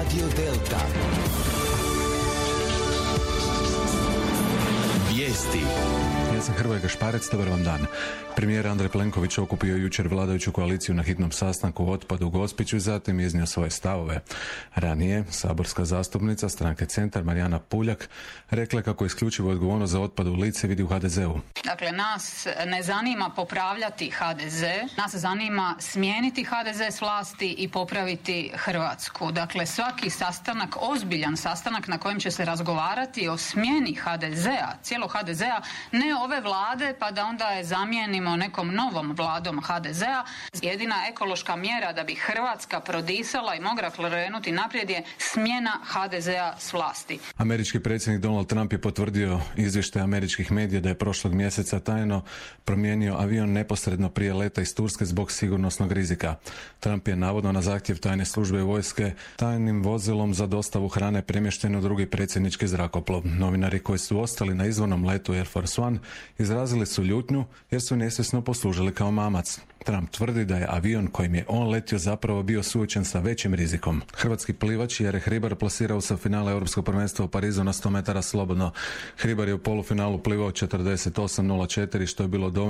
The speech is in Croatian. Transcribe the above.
Radio Delta. Vijesti. Ja sam Hrvoje Gašparec, dobar vam dan. Premijer Andrej Plenković okupio jučer vladajuću koaliciju na hitnom sastanku o otpadu u Gospiću i zatim iznio svoje stavove. Ranije, saborska zastupnica stranke Centar Marijana Puljak rekla kako isključivo odgovornost za otpad u lice vidi u HDZ-u. Dakle, nas ne zanima popravljati HDZ, nas zanima smijeniti HDZ s vlasti i popraviti Hrvatsku. Dakle, svaki sastanak, ozbiljan sastanak na kojem će se razgovarati o smjeni HDZ-a, cijelog HDZ-a, ne ove vlade pa da onda je zamijenimo nekom novom vladom HDZ-a. Jedina ekološka mjera da bi Hrvatska prodisala i mogla krenuti naprijed je smjena HDZ-a s vlasti. Američki predsjednik Donald Trump je potvrdio izvještaj američkih medija da je prošlog mjeseca tajno promijenio avion neposredno prije leta iz Turske zbog sigurnosnog rizika. Trump je navodno na zahtjev tajne službe vojske tajnim vozilom za dostavu hrane premješten u drugi predsjednički zrakoplov. Novinari koji su ostali na izvornom letu Air Force One izrazili su ljutnju jer su nesvjesno poslužili kao mamac. Trump tvrdi da je avion kojim je on letio zapravo bio suočen sa većim rizikom. Hrvatski plivač Jere Hribar plasirao se u finale Europskog prvenstva u Parizu na 100 metara slobodno. Hribar je u polufinalu plivao 48.04 što je bilo dovoljno